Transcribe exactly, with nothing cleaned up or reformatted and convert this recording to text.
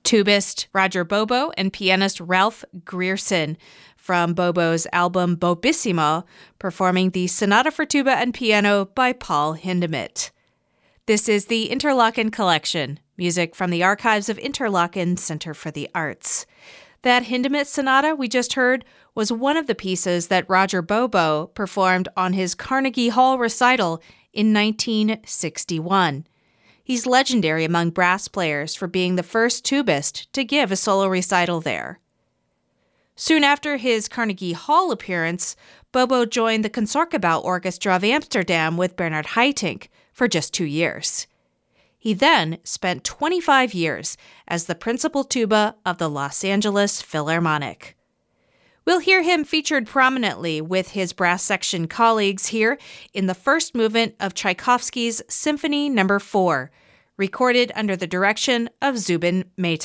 tubist Roger Bobo and pianist Ralph Grierson from Bobo's album Bobissimo, performing the Sonata for Tuba and Piano by Paul Hindemith. This is the Interlochen Collection, music from the archives of Interlochen Center for the Arts. That Hindemith sonata we just heard was one of the pieces that Roger Bobo performed on his Carnegie Hall recital in nineteen sixty-one. He's legendary among brass players for being the first tubist to give a solo recital there. Soon after his Carnegie Hall appearance, Bobo joined the Concertgebouw Orchestra of Amsterdam with Bernard Haitink for just two years. He then spent twenty-five years as the principal tuba of the Los Angeles Philharmonic. We'll hear him featured prominently with his brass section colleagues here in the first movement of Tchaikovsky's Symphony Number four, recorded under the direction of Zubin Mehta.